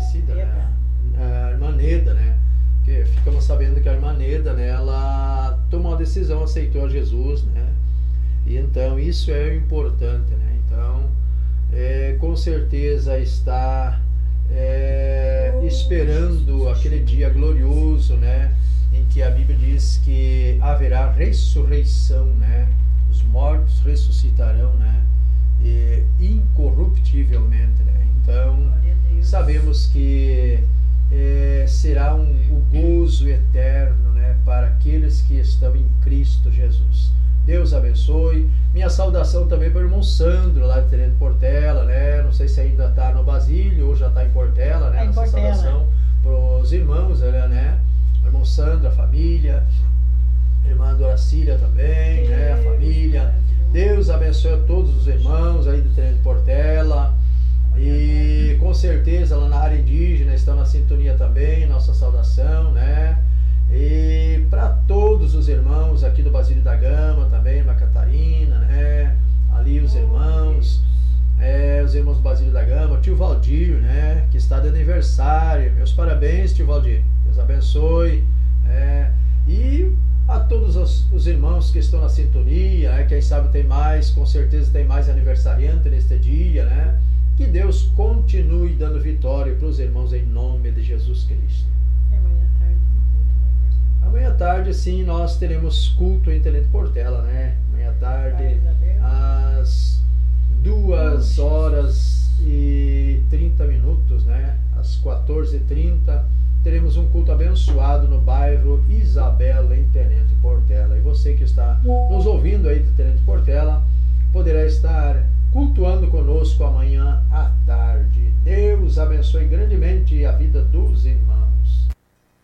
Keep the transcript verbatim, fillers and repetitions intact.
falecida, né? A irmã Neda, né? Que ficamos sabendo que a irmã Neda, né, ela tomou a decisão, aceitou a Jesus, né? E então isso é importante, né? Então, é, com certeza está é, esperando aquele dia glorioso, né? Em que a Bíblia diz que haverá ressurreição, né? Os mortos ressuscitarão, né? E, incorruptivelmente, né? Então, sabemos que é, será um, o gozo eterno, né? Para aqueles que estão em Cristo Jesus. Deus abençoe. Minha saudação também para o irmão Sandro, lá de Tenente Portela, né? Não sei se ainda está no Basílio ou já está em Portela, né? É em Nossa Portela. saudação para os irmãos, né? O irmão Sandro, a família, a irmã Doracília também, Deus, né? A família. Deus abençoe a todos os irmãos aí do Tenente Portela. E com certeza lá na área indígena estão na sintonia também, nossa saudação, né? E para todos os irmãos aqui do Basílio da Gama também, na Catarina, né? Ali os irmãos, é, os irmãos do Basílio da Gama, tio Valdir, né? Que está de aniversário. Meus parabéns, tio Valdir. Deus abençoe. É, e a todos os, os irmãos que estão na sintonia, né? Quem sabe tem mais, com certeza tem mais aniversariante neste dia, né? Que Deus continue dando vitória para os irmãos em nome de Jesus Cristo. Amanhã à tarde. Amanhã à tarde, sim, nós teremos culto em Tenente Portela, né? Amanhã à tarde, às duas horas e trinta minutos, né? Às quatorze e trinta, teremos um culto abençoado no bairro Isabela, em Tenente Portela. E você que está nos ouvindo aí de Tenente Portela, poderá estar cultuando conosco amanhã à tarde. Deus abençoe grandemente a vida dos irmãos.